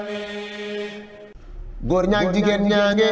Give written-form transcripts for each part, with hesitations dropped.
góor ñaag jigéen ñaange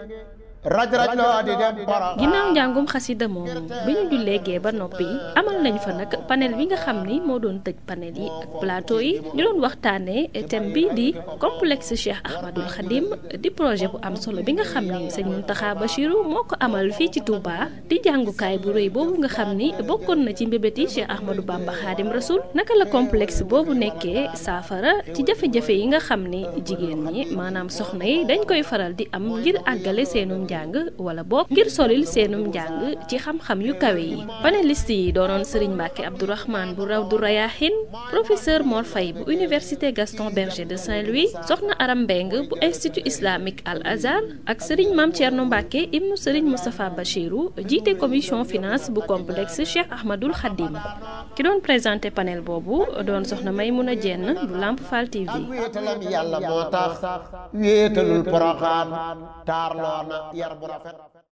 raj loo di dem Porokhane. ginnaaw njàngum xasida moomu bi ñu jullee gee ba noppi amal nañ fa nag panel bi nga xam ni moo doon tëj panel yi ak plateau yi ñu doon waxtaanee thème bi di complexe Cheikh Ahmadul Khadim di projet bu am solo bi nga xam ni sëñ Mountakha Bachirou moo ko amal fii ci Touba di jàngukaay bu rëy boobu nga xam ni bokkoon na ci mbébéti Cheikh Ahmadou Bamba Khadim Rasoul naka la complexe boobu nekkee saafara ci jafe-jafe yi nga xam ni jigéen ñi maanaam soxna yi dañ koy faral di am ngir àggale seenum njàng wala boog ngir solil seenum njàng ci xam-xam yu kawe yi panéliste yi doonoon Serigne Mbacke Abdourahmane bu Rawdu Rayahin professeur Mor Faye bu université Gaston Berger de Saint-Louis soxna Aram Mbeng bu institut islamique Al Azhar ak Serigne Mame Thierno Mbacke ibnu Serigne Moustapha Bachirou jiite commission finance bu complexe Cheikh Ahmadul Khadim ki doon présenté panel boobu doon soxna Maymouna Dieng bu Lamp Fall TV. ak wéetalam yàlla moo tax wéetalul Porokhane taarloo na yar bu rafet.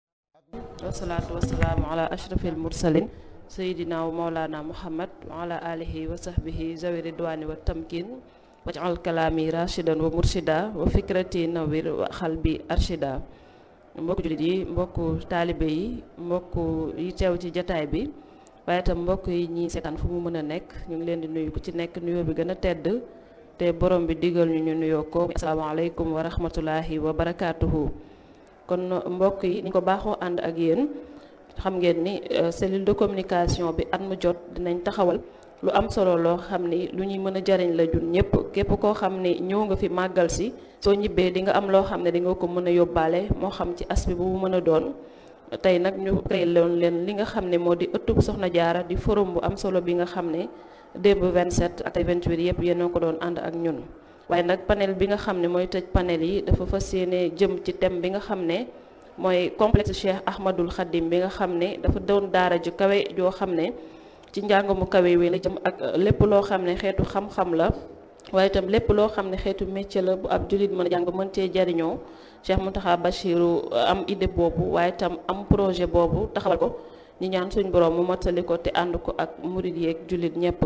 wasalaatu wasalaamu ala ashrafil mursalin sayidina wa maulana muhammad wa ala alihi wa sahbihi zawi ridwani wa tamkin waj'al kalaami rashidan wa murshida wa fikrati nawir wa xalbi arshida. mbokku jullit yi mbokku taalibe yi mbokku yi teew ci jataay bi waaye itam mbokk yi ñi seetaan fu mu mën a nekk ñu ngi leen di nuyu ku ci nekk nuyoo bi gën a tedd te borom bi digal ñu nuyoo ko asalaamaaleykum wa rahmatullahi wa barakaatuhu. kon mbokk yi ni ko baaxoo ànd ak yéen xam ngeen ni cellule de communication bi at mu jot dinañ taxawal lu am solo loo xam ni lu ñuy mën a jariñ la jun ñëpp képp koo xam ni ñëw nga fi màggal si soo ñibbee di nga am loo xam ne di nga ko mën a yóbbaale moo xam ci aspect bu mu mën a doon. tey nag ñu créé loon leen li nga xam ne moo di ëttub Soxna Jaara di forum bu am solo bi nga xam ne démb 27 ak 28 yëpp yéen a ko doon ànd ak ñun. waaye nag panel bi nga xam ne mooy tëj panel yi dafa fas yéene jëm ci thème bi nga xam ne mooy complexe Cheikh Ahmadul Khadim bi nga xam ne dafa doon daara ju kawe joo xam ne ci njàng mu kawe wi la jëm ak lépp loo xam ne xeetu xam-xam la waaye itam lépp loo xam ne xeetu métier la bu ab jullit mën a jàng mën cee jariñoo Cheikh Mountakha Bachirou am idée boobu waaye itam am projet boobu taxawal ko ñu ñaan suñ borom mu mottali ko te ànd ko ak murid yeeg jullit ñëpp.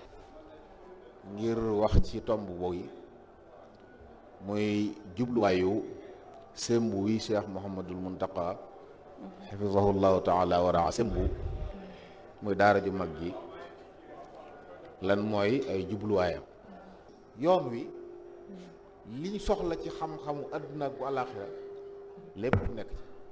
ngir wax ci tomb boobu muy jubluwaayu sembu wi Cheikh Mouhamadul Mountakha xafizahullahu taala wa raa sembu muy daara ju mag ji lan mooy ay jubluwaayam. yoon wi liñ soxla ci xam-xamu àdduna ak bu àllaaxira lépp nekk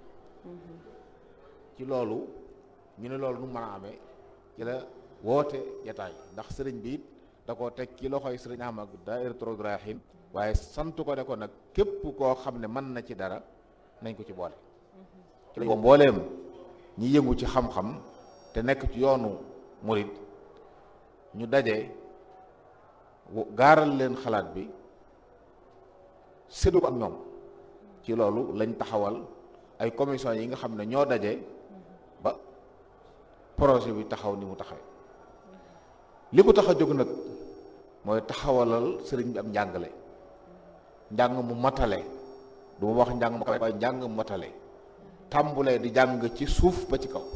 ci loolu ñu ne loolu nu mën a amee ci la woote jataay ndax sëriñ bi it da koo teg ci loxoy sëriñ Ahmad Daahiratu Rawdu Rayaahiin waaye sant ko ne ko nag képp koo xam ne mën na ci dara nañ ko ci boole ci lañ ko mbooleem ñi yëngu ci xam-xam te nekk ci yoonu murid ñu daje gaaral leen xalaat bi séddu ko ak ñoom ci loolu lañ taxawal ay commission yi nga xam ne ñoo daje ba projet bi taxaw ni mu taxawee li ko tax a jóg nag mooy taxawalal sëriñ bi am njàngale njàng mu matale du ma wax njàng mu kawe waaye njàng mu matale tàmbulee di jàng ci suuf ba ci kaw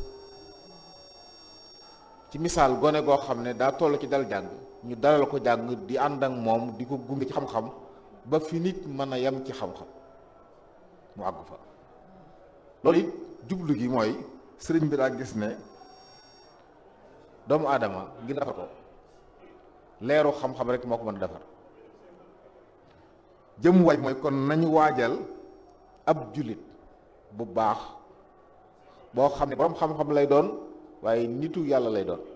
ci misaal gone goo xam ne daa toll ci dal jàng ñu dalal ko jàng di ànd ak moom di ko gunge ci xam-xam ba fi nit mën a yem ci xam-xam mu àgg fa loolu it jublu gi mooy sëriñ bi daa gis ne doomu aadama ngir defar ko leeru xam-xam rek moo ko mën a defar jëm waaj mooy kon nañu waajal ab jullit bu baax boo xam ne boroom xam-xam lay doon waaye nitu yàlla lay doon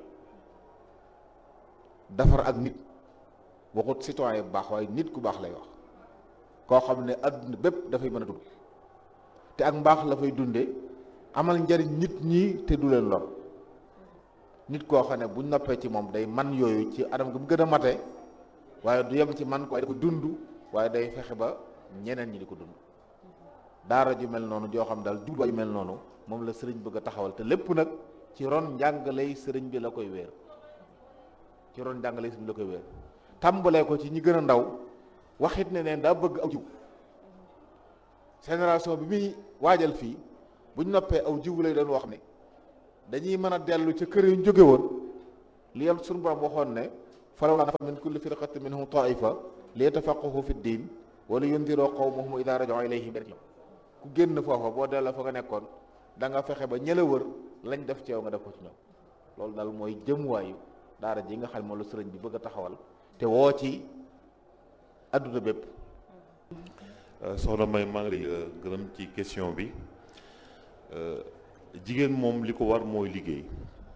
defar ak nit waxut citoyen bu baax waaye nit ku baax lay wax koo xam ne adduna bépp dafay mën a dund te ak mbaax la fay dunde amal njariñ nit ñi te du leen lor nit koo xam ne buñ noppee ci moom day man yooyu ci anam gi mu gën a mate waaye du yem ci man ko waaye da ko dund waaye day fexe ba ñeneen ñi di ko dund daara ju mel noonu joo xam daal jubluwaay ju mel noonu moom la sëriñ bëgg a taxawal te lépp nag ci ron njàngaley sëriñ bi la koy wéer ci ron njàngaley sëriñ bi la koy wéer tàmbalee ko ci ñi gën a ndaw waxit ne neen daa bëgg aw jiw génération bi muy waajal fii buñ noppee aw jiwu lay doon wax ne dañuy mën a dellu ca kër yu ñu jóge woon li yam suñu borom waxoon ne falaw laa nafara min kulli firqatin minhum taifa li yatafaqqahu fi diin wala yundiroo qawmahum idaa raja'uu ilayhim. ku génn foofa boo delloo fa nga nekkoon da nga fexe ba ñëla wër lañ def ci yow nga def ko ci ñoom. loolu daal mooy jëmuwaayu daara ji nga xam ne moom la sëriñ bi bëgg a taxawal te woo ci adduna bépp. soxna May maa ngi lay gërëm ci question bi. jigéen moom li ko war mooy liggéey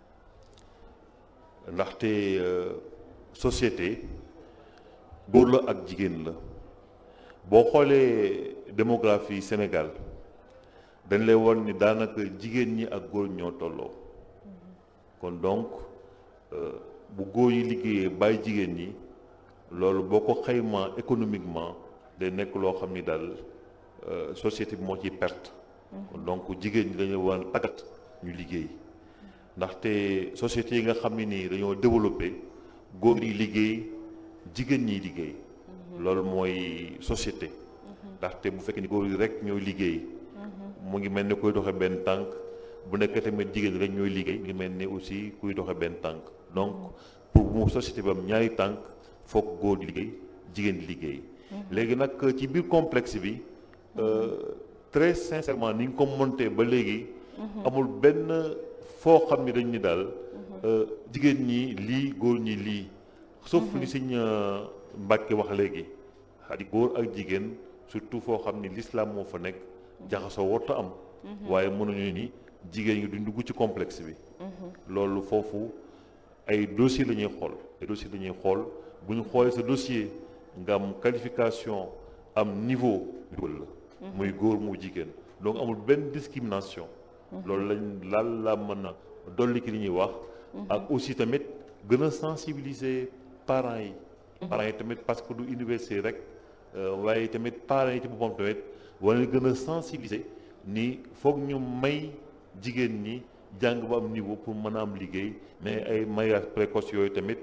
ndaxte société góor la ak jigéen la. boo xoolee démographie Sénégal dañ lay won ni daanaka jigéen ñi ak góor ñoo tolloo kon donc bu góor yi liggéeyee bàyyi jigéen ñi loolu boo ko xaymaa économiquement day nekk loo xam ni daal société bi moo ciy perte. kon donc jigéen ñi dañu war a tàggat ñu liggéey ndaxte société yi nga xam ne nii dañoo développé góor yi liggéey jigéen ñi liggéey. loolu mooy société. ndaxte bu fekkee ni góor yi rek ñooy liggéey. mu ngi mel ni kuy doxe benn tànk bu nekk tamit jigéen rek ñooy liggéey mu ngi mel ni aussi kuy doxe benn tànk donc pour mu société bi am ñaari tànk foog góor di liggéey jigéen di liggéey. léegi nag ci biir complexe bi très sincèrement ni nga ko monté ba léegi. amul benn foo xam ni dañ ni daal jigéen ñi lii góor ñi lii. sauf li Sëñ Mbàkke wax léegi xadi góor ak jigéen surtout foo xam ni l'islam moo fa nekk jaxasoo warta am. waaye mënuñu ni jigéen ñi duñ dugg ci complexe bi. loolu foofu ay dossier la ñuy xool ay dossier la ñuy xool bu ñu xoolee sa dossier nga am qualification am niveau la muy góor mu jigéen donc amul benn discrimination. loolu laal la mën a dolli ki li ñuy wax. ak aussi tamit gën a sensibiliser parents yi. parents yi tamit parce que du université rek waaye tamit parents yi ci boppam tamit wala gën a sensibiliser ni foog ñu may jigéen ñi jàng ba am niveau pour mën a am liggéey mais ay mariage précoce yooyu tamit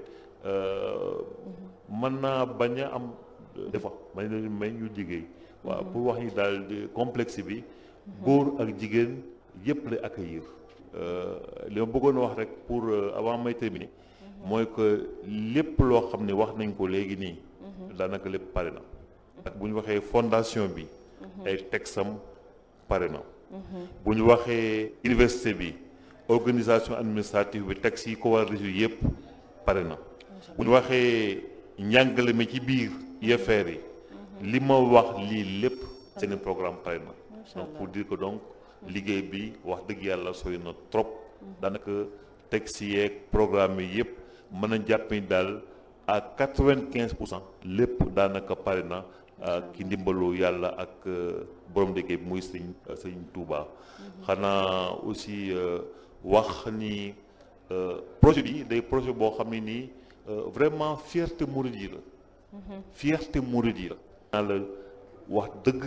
mën naa bañ a am des fois may leen may ñu liggéey. waaw pour wax ni daal complexe bi góor ak jigéen yëpp lay accueillir. li ma bëggoon wax rek pour avant may terminer mooy que lépp loo xam ne wax nañ ko léegi nii daanaka lépp pare na. ak bu ñu waxee fondation bi ay texam pare na. bu ñu waxee université bi organisation administrative bi texte yi ko war a résoudre yëpp pare na. bu ñu waxee njàngale mi ci biir UFR yi li ma wax lii lépp seen programme pare na. donc pour dire que donc liggéey bi wax dëgg yàlla sooy na trop. daanaka texte yeeg programme yi yëpp mën a jàpp ni daal à 95% lépp daanaka pare na ki ndimbalu yàlla ak borom liggéey bi muy sëñ Touba. xanaa aussi wax ni projet bi day projet boo xam ne nii vraiment fierté mouride yi la. fierté mouride yi la. naa la wax dëgg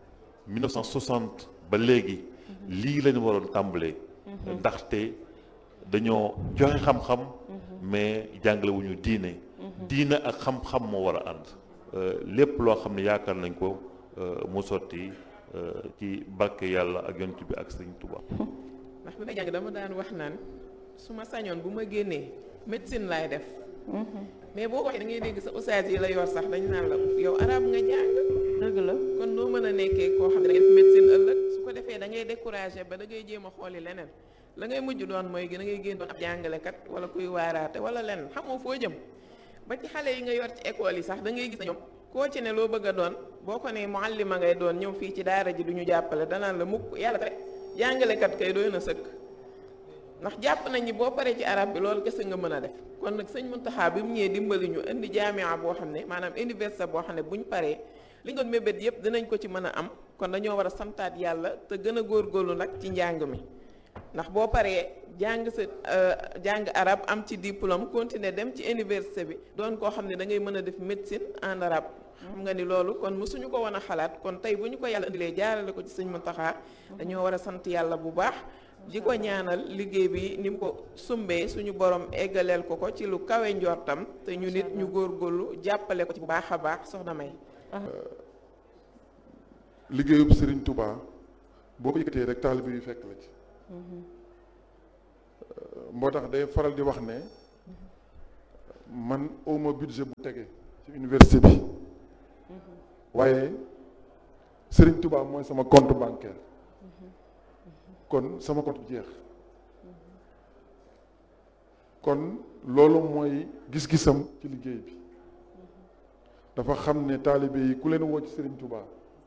1960 ba léegi lii lañu waroon tàmbalee. ndaxte dañoo joxe xam-xam mais jàngale wu ñu diine. diine ak xam-xam moo war a ànd. lépp loo xam ne yaakaar nañ ko mu sotti ci barke yàlla ak yonent bi ak sëñ Touba. ndax bi may jàng dama daan wax naan su ma sañoon bu ma génnee médecine laay def. mais boo waxee da ngay dégg sa ustaas yi la yor sax dañu naan la yow arab nga jàng. dëgg la kon noo mën a nekkee koo xam ne da ngay def médecine ëllëg su ko defee da ngay découragé ba da ngay jéem a xooli leneen la ngay mujj doon mooy da ngay génn doon ab jàngalekat wala kuy waaraate wala leneen xamoo foo jëm. ba ci xale yi nga yor ci école yi sax da ngay gis ne ñoom koo ci ne loo bëgg a doon boo ko ne muallima ngay doon ñëw fii ci daara ji du ñu jàppale danaan la mukk yàlla rek jàngalekat kay doy na sëkk. ndax jàpp nañ ni boo paree ci arab bi loolu kese nga mën a def kon nag sëñ Muntaxa bi mu ñëwee dimbali ñu indi jaamia boo xam ne maanaam université boo xam ne buñ paree li nga mébét yëpp dinañ ko ci mën a am kon dañoo war a santaat yàlla te gën a góorgóorlu nag ci njàng mi. ndax boo paree jàng sa jàng arab am ci diplôme continuer dem ci université bi doon koo xam ne da ngay mën a def médecine en arabe. xam nga ni loolu kon mësuñu ko woon a xalaat kon tey bu ñu ko yàlla indilee jaarale ko ci sëñ Muntaxa dañoo war a sant yàlla bu baax. di ko ñaanal liggéey bi ni mu ko sumbee suñu borom eggaleel ko ci lu kawe njortam te ñu nit ñu góorgóorlu jàppale ko ci bu baax a baax soxna May. liggéeyub Serigne Touba boo ko yëkkatee rek taalibe yu fekk la ci. moo tax day faral di wax ne man awma budget bu tege ci université bi waaye Serigne Touba mooy sama compte bancaire kon sama compte jeex kon loolu mooy gis-gisam ci liggéey bi dafa xam ne taalibe yi ku leen woo ci Serigne Touba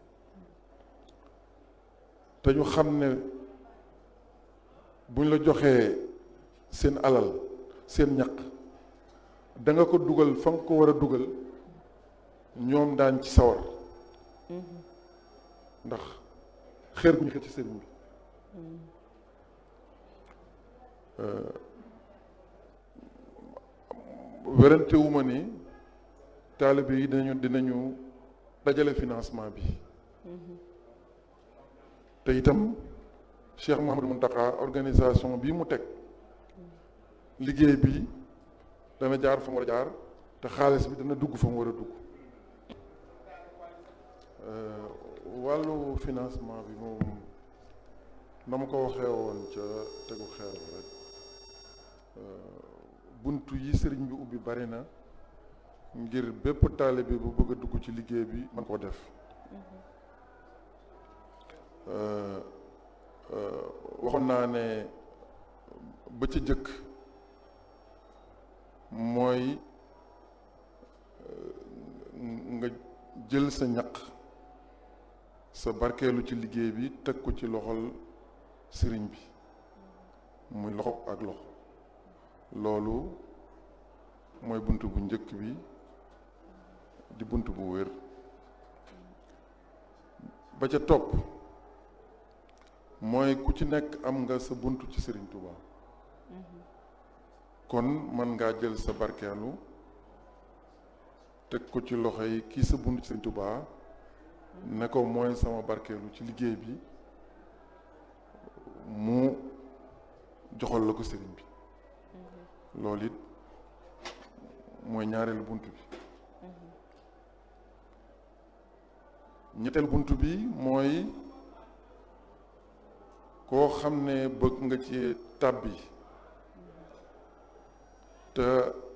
te ñu xam ne buñ la joxee seen alal seen ñaq da nga ko dugal fa nga ko war a dugal ñoom daan ci sawar ndax xeer gu ñu xëcc ci sëriñ bi werantewuma ni taalibe yi dinañu dajale financement bi te itam Cheikh Mouhamadou Mountakha organisation bii mu teg liggéey bi dana jaar fa mu war a jaar te xaalis bi dana dugg fa mu war a dugg wàllu financement bi moom na ma ko waxee woon ca tegu xeer rek buntu yi sëriñ bi ubbi bari na ngir bépp taalibe bu bëgg a dugg ci liggéey bi man koo def waxoon naa ne ba ca jëkk mooy nga jël sa ñaq sa barkeelu ci liggéey bi teg ko ci loxol sëriñ bi muy loxo ak loxo loolu mooy bunt bu njëkk bi di bunt bu wér ba ca topp mooy ku ci nekk am nga sa bunt ci Sëriñ Touba kon man ngaa jël sa barkeelu teg ko ci loxo yi kii sa bunt ci Sëriñ Touba ne ko mooy sama barkeelu ci liggéey bi mu joxal la ko sëriñ bi loolu it mooy ñaareelu bunt bi ñetteel bunt bi mooy koo xam ne bëgg nga ci tàbbi te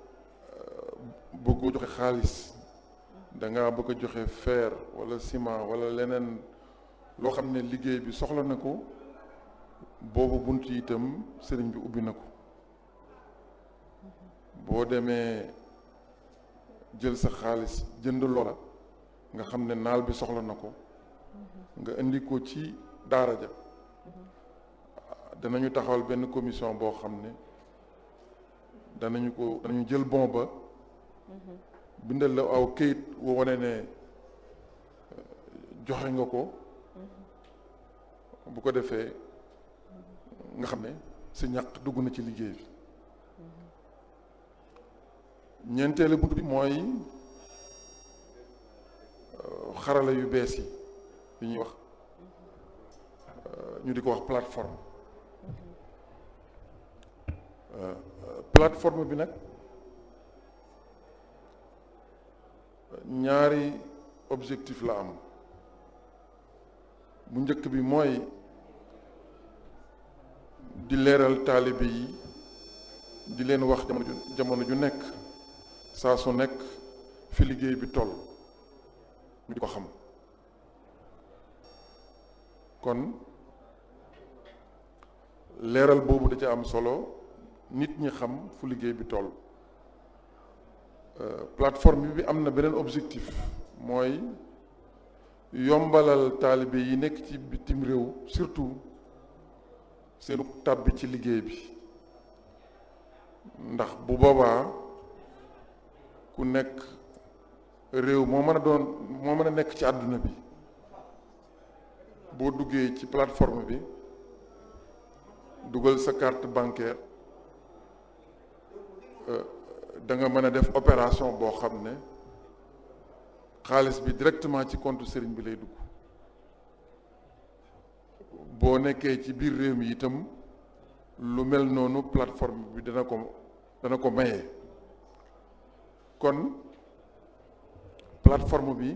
bëgg joxe xaalis danga bëgg a joxe fer wala ciment wala leneen loo xam ne liggéey bi soxla na ko boobu bunt yi itam sëriñ bi ubbi na ko boo demee jël sa xaalis jënd loola nga xam ne naal bi soxla na ko nga indi ko ci daara ja danañu taxawal benn commission boo xam ne danañu jël bon ba bindal la aw këyit woo wane ne joxe nga ko bu ko defee nga xam ne sa ñaq dugg na ci liggéey bi ñeenteelu bunt bi mooy xarala yu bees yi ñuy wax ñu di ko wax plateforme plateforme bi nag ñaari objectif la am bu njëkk bi mooy di leeral taalibe yi di leen wax jamono ju nekk saa su nekk fi liggéey bi toll ñu di ko xam kon leeral boobu da ca am solo nit ñi xam fu liggéey bi toll plateforme bi am na beneen objectif mooy yombalal taalibe yi nekk ci bitim réew surtout seenu tàbbi ci liggéey bi ndax bu boobaa ku nekk réew moo mën a nekk ci àdduna bi boo duggee ci plateforme bi dugal sa carte bancaire da nga mën a def opération boo xam ne xaalis bi directement ci compte sëriñ bi lay dugg boo nekkee ci biir réew mi itam lu mel noonu plateforme bi dana ko maye kon plateforme bi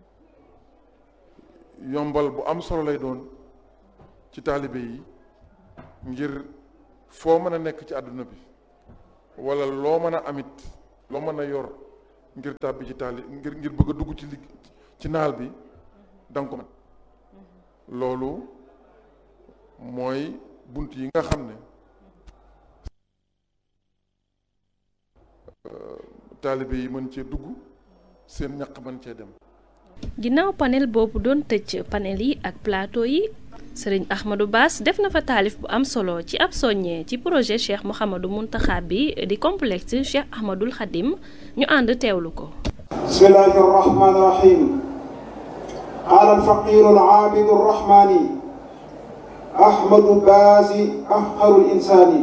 yombal bu am solo lay doon ci taalibe yi ngir foo mën a nekk ci àdduna bi wala loo mën a amit loo mën a yor ngir tàbbi ci ngir bëgg a dugg ci naal bi danga ko mën loolu mooy bunt yi nga xam ne taalibe yi mën cee dugg seen ñaq mën cee dem. ginnaaw panel boobu doon tëj panel yi ak plateau yi sëriñ Ahmadou Bass def na fa taalif bu am solo ci ab soññee ci projet Cheikh Mouhamadou Mountakha bi di complexe Cheikh Ahmadoul Khadim ñu ànd teewlu ko. bismillahi rahmani rahim qaala alfaqiru alaabidu arrahmani Ahmadou Bass afqarul insaani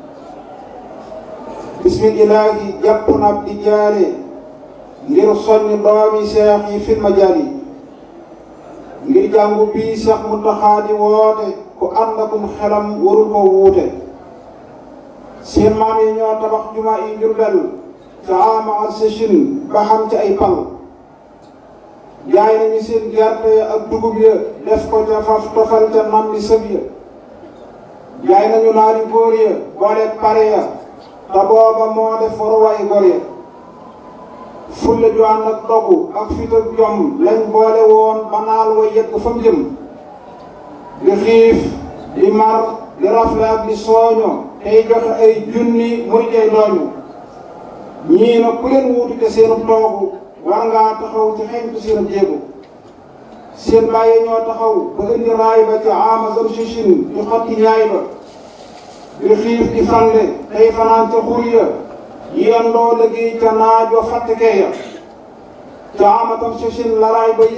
bismillahi jàpp na ab di jaare ngir soññ doomi seex yi fil majaali ngir jàngu bii Seex Muntaxa di woote ku ànd akum xelam warul ko wuute seen maam yi ñoo tabax jumaa yi Jurbel ca ama session ba xam ci ay pal jaay nañu seen gerte ak dugub ya def ko ca faf tofal ca nam li sëb ya jaay nañu naari góor ya boole pare ya te booba moo def waruwaay góor ya fulla ju ànd ak dogu ak fit ak jom lañ boole woon ba naal wa yegg fa mu jëm di xiif di mar di rafle ak di sooño tey joxe ay junni muy tey dooñu ñii nag ku leen wuutu te seenu toogu war ngaa taxaw ci xeñtu seen jéego seen bàyyi ñoo taxaw ba indi raay ba ci amazon sichin di xotti ñaay ba di xiif di fande tey fanaan ca xur ya yendoo liggéey ca naaj wa fàttekee ya caamatam sichin laraay ba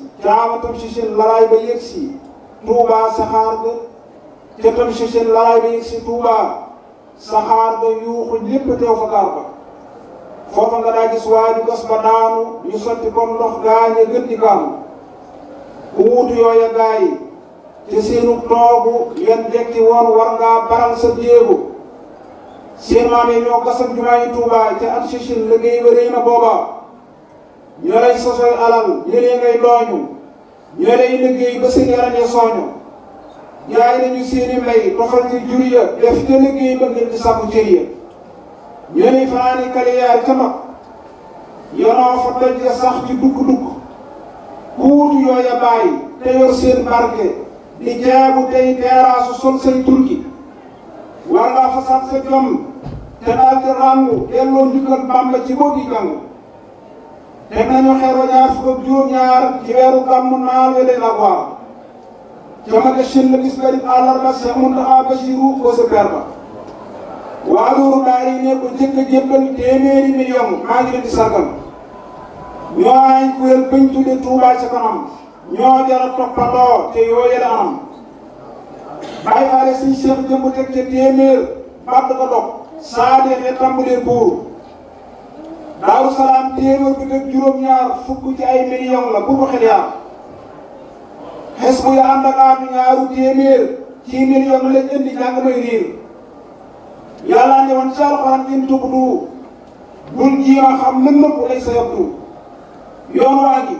yëgsi Tuubaa saxaar ga ca tam sichin laraay ba yëgsi Tuubaa saxaar ga yuuxu ñépp teew fa gaar ba foofa nga daa gis waaju gas ba daanu ñu sotti comme ndox gaañe gën di kaanu ku wuutu yooya gaay te seenu toogu yan jekki woon war ngaa baral sa jéego seen maam yi ñoo gasam jumaa yi Tuubaa ca at sichin liggéey ba rëy na booba ñoo lay sosoy alal ñëlee ngay dooñu ñoo lay liggéey ba seen yaram ya sooñu jaay nañu seeni mbay tofal ci jur ya def ca liggéey ba ngir di sàkku cër ya ñoo lay fanaani kaliyaar ca mag yonoo fa doj ya sax ci dukk-dukk ku wutu yooya bàyyi te yor seen barke di jaabu tey teeraasu sol say turki war ngaa fasaat sa jom te daal di ràngu delloo njukkal Bàmba ci boo gi jàng teg nañu xeer wa ñaar fukk ak juróom-ñaar ci weeru gàmmu naal we leen ak waar jamage shin la bis garib àllarba Seex Muntaxa Basiru ko sa per ba waa loolu daal yi ne ko jëkk a jébbal téeméeri million maa ngi leen di sargal ñoo ay kuréel bañ tudde Tuubaa ca kanam ñoo jara toppandoo te yooye la anam bàyyi faale siñ Seex jëmb teg ca téeméer bàtt ko dog saa deexee tàmbalee buur Daaru Salaam téeméer bi teg juróom-ñaar fukk ci ay million la bu ko xel yaar xes bu ya ànd ak aatu ñaaru téeméer ci million lañ indi jàng may riir yàlla ne woon ci alxuraan in tubdu bul jiima xam lën nëpp lay sa yabdu yoon waa gi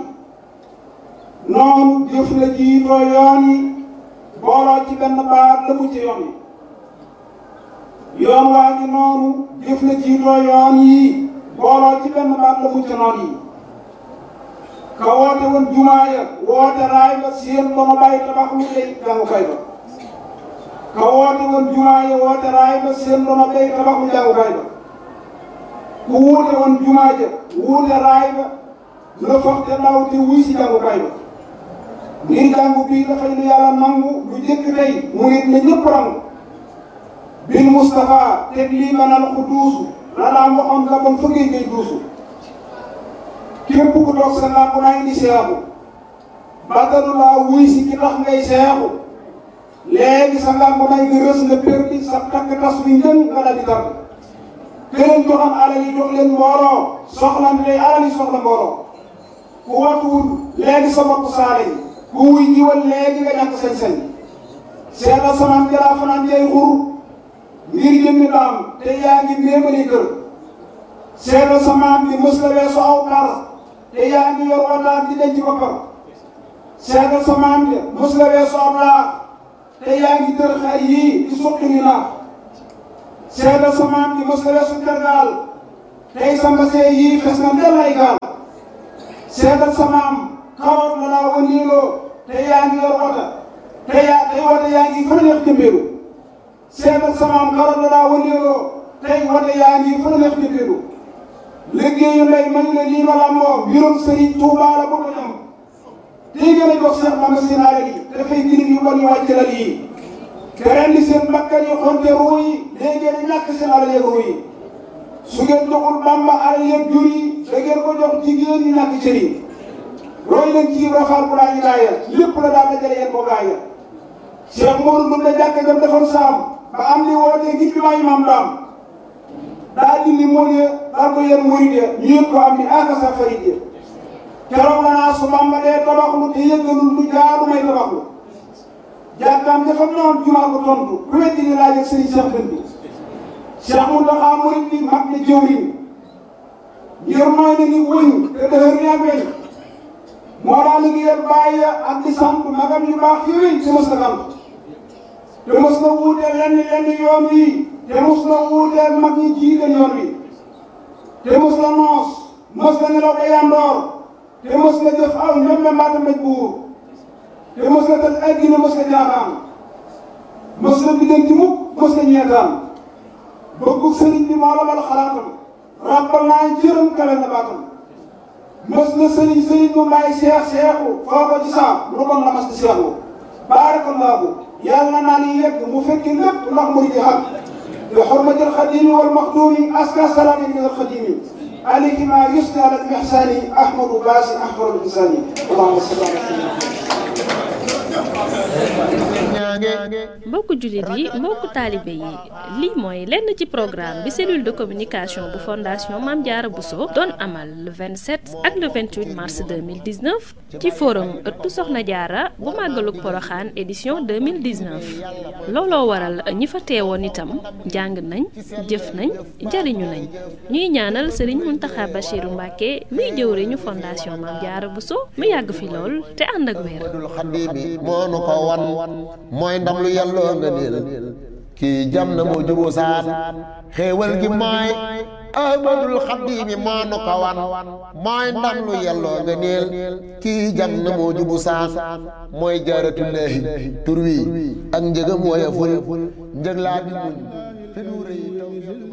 noonu jëf la jiitoo yoon yi booloo ci benn baat la mu ci yoon yi yoon waa gi noonu jëf la jiitoo yoon yi booloo ci benn baat la mu ci noon yi ka woote woon jumaa ya woote raay ba seen ba ma bàyyi tabax lu lay jàngukaay ba ka woote woon jumaa ya woote raay ba seen ba ma bàyyi tabax lu jàngukaay ba ku wuute woon jumaa ja wuute raay ba la foog te ndaw te wuy si jàngukaay ba ngir jàngu bii dafay lu yàlla nangu lu jëkk tey murit na ñëpp rangu bil Mustafa teg lii manal ku duusu la daan waxoon la bon fëggee ngay duusu képp ku toog sa làmp naa indi seexu bàttalu laa wuy si ki tax ngay seexu léegi sa làmp naa nga rës nga perdi sa takk tas wi njën nga daal di tàgg këleen joxam alal yi jox leen mbooloo soxla ni day alal yi soxla mbooloo ku watuwul léegi sa bopp saale yi ku wuy jiwal léegi nga ñàkk sañ-sañ seetal samaan jalaa fanaan jay xur ngir jëmmi daam te yaa ngi méemali kër seetal samaan bi mës la weesu aw par te yaa ngi yor wataan di denc boppam seetal samaan bi mës la weesu aw laax te yaa ngi tër xar yii di suqi ni naax seetal samaan bi mës la weesu tergaal tey sa mbasee yii fes na ndel ay gaal seetal samaam karoot la daa wëndeeloo te yaa ngi yor wota tey wota yaa ngi fa neex jëmbeelu seetal samaam karoot la daa wëndeeloo tey wota yaa ngi fa neex jëmbeelu liggéeyu ndey mañu ne lii ma lamboo mbirum Sëriñ Tuubaa la bu ko ñam tey gën a jox Cheikh Bamba seen alal yi dafay girim yu bon yu wàcc lal yi te rendi seen bakkan yi xonte ruu yi léegi ngeen ñàkk seen alal yeeg ruu yi su ngeen joxul Bamba alal yeeg jur yi da ngeen ko jox jigéen ñi ñàkk cër yi roy leen ci rafaal bu laa ñu laaya lépp la daal dajale yéen ko gaaya Cheikh Modou Ndoumbe jàkka jam defoon saam ba am li wootee ngir bi maa imaam daam daa dindi mool ya daal ko yéen murid ya ñu yëg ko am ni akasa farid ya keroog la naa su Bamba dee tabaxlu te yëggalul lu jaadu may tabaxlu jàkkaam dafa noon jumaa ko tontu ku weddi ni laaj ak sëriñ Cheikh Dënd Cheikh Mountakha murid bi mag ne jëwriñ ngir mooy na ni wëñ te dëhër ni ak weñ moo daa liggéeyal bàyyi ak di sant magam yu baax yooyu te mos na sant te mos na wuuteel lenn yoon wi te mos na wuuteel mag ñi jiite yoon wi te mos na noos mos na nelaw ba yandoor te mos na jëf aw ñoom mbaata mbéj buur te mos na tal addina mos na jaaxaan mos na biddanti mukk mos na ñeetaan bëggu sëriñ bi moo la bal xalaatam ràbbal naa jërëm kawe na baatam mos na sëriñ bu may seexu foo ko ci saa lu bon la mas di seexu baarakallaahu yàlla naa ni yegg mu fekki lépp ndax muy di xam bi xurmatil xadimi wal maxduumi aska salaami min al xadimi alayhi ma yusni ala al ihsani ahmadu baasi ahmadu insani allahumma salli ala mbokku jullit yi mbokku taalibe yi lii mooy lenn ci programme bi cellule de communication bu fondation Mame Diarra Bousso doon amal le 27 ak le 28 mars 2019 ci forum ëttu Soxna Diarra bu màggalug Poroxaan édition 2019 looloo waral ñi fa teewoon itam jàng nañ jëf nañ jariñu nañ ñuy ñaanal Serigne Mountakha Bachirou Mbacké muy jëwriñu fondation Mame Diarra Bousso mu yàgg fi lool te ànd ak wér. mooy ndam lu yàlloo nga niil kii jam na moo juboo saan xéewal gi mooy ahmadul xadimi moo nu ko wan mooy ndam lu yàlloo nga niil kii jam na moo jubu saan mooy jaaratullaahi tur wi ak njëgam woya ful njëg laa bi muñ fi du rëy